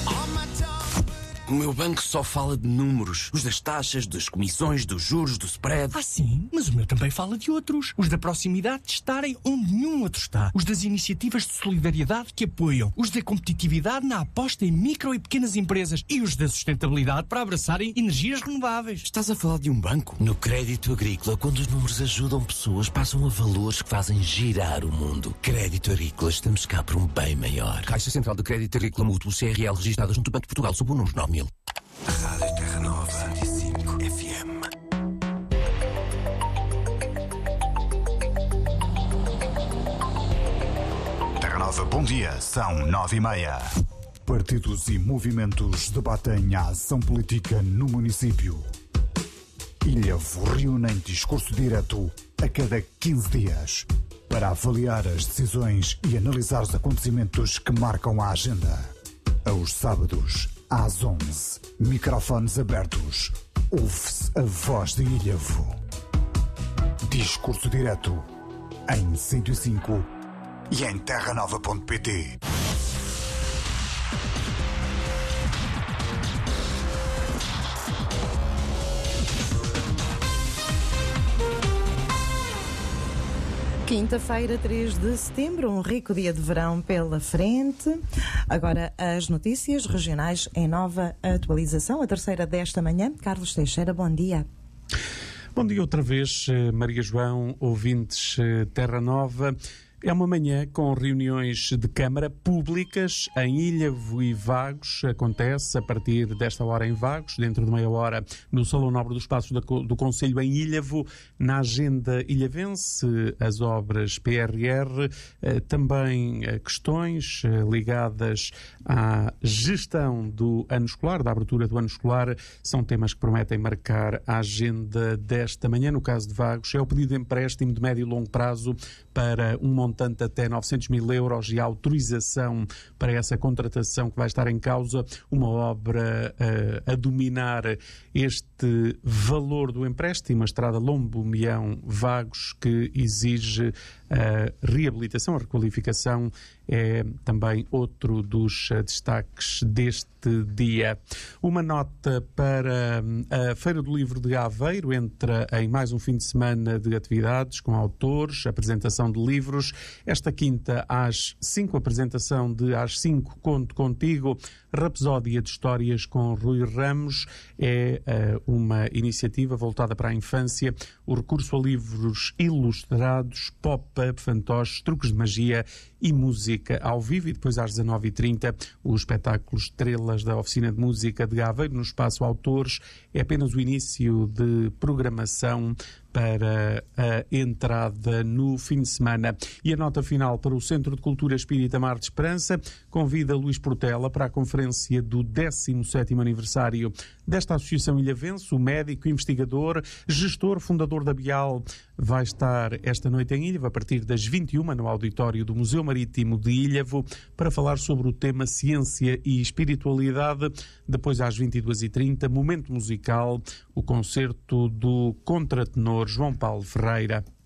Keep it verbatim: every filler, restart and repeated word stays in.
O meu banco só fala de números. Os das taxas, das comissões, dos juros, do spread. Ah, sim? Mas o meu também fala de outros. Os da proximidade de estarem onde nenhum outro está. Os das iniciativas de solidariedade que apoiam. Os da competitividade na aposta em micro e pequenas empresas. E os da sustentabilidade para abraçarem energias renováveis. Estás a falar de um banco? No Crédito Agrícola, quando os números ajudam pessoas, passam a valores que fazem girar o mundo. Crédito Agrícola, estamos cá por um bem maior. Caixa Central de Crédito Agrícola Mútuo C R L, registrada junto ao Banco de Portugal, sob o número nove mil. Rádio Terra Nova cento e cinco F M. Terra Nova, bom dia, são nove e meia. Partidos e movimentos debatem a ação política no município. Ilhavo reúnem discurso direto a cada quinze dias para avaliar as decisões e analisar os acontecimentos que marcam a agenda. Aos sábados, às onze, microfones abertos, ouve-se a voz de Ilhavo. Discurso direto em cento e cinco e em terra nova ponto pt. Quinta-feira, três de setembro, um rico dia de verão pela frente. Agora as notícias regionais em nova atualização, a terceira desta manhã. Carlos Teixeira, bom dia. Bom dia outra vez, Maria João, ouvintes Terra Nova. É uma manhã com reuniões de Câmara públicas em Ilhavo e Vagos. Acontece a partir desta hora em Vagos, dentro de meia hora no Salão Nobre dos Passos do Concelho em Ilhavo. Na agenda ilhavense, as obras P R R, também questões ligadas à gestão do ano escolar, da abertura do ano escolar, são temas que prometem marcar a agenda desta manhã. No caso de Vagos, é o pedido de empréstimo de médio e longo prazo para um montante até novecentos mil euros e a autorização para essa contratação que vai estar em causa, uma obra uh, a dominar este valor do empréstimo, a estrada Lombo-Meão-Vagos, que exige a reabilitação, a requalificação, é também outro dos destaques deste dia. Uma nota para a Feira do Livro de Aveiro, entra em mais um fim de semana de atividades com autores, apresentação de livros. Esta quinta às cinco, apresentação de às cinco, Conto Contigo, Rapsódia de Histórias com Rui Ramos, é uh, uma iniciativa voltada para a infância, o recurso a livros ilustrados, pop-up, fantoches, truques de magia e música ao vivo. E depois às dezanove e trinta o espetáculo Estrelas da Oficina de Música de Aveiro no Espaço Autores. É apenas o início de programação para a entrada no fim de semana. E a nota final para o Centro de Cultura Espírita Mar de Esperança convida Luís Portela para a conferência do décimo sétimo aniversário desta Associação Ilhavense. O médico, investigador, gestor, fundador da Bial vai estar esta noite em Ilhavo a partir das vinte e uma no auditório do Museu Marítimo de Ilhavo para falar sobre o tema ciência e espiritualidade. Depois às vinte e duas e trinta, momento musical, o concerto do contratenor João Paulo Ferreira.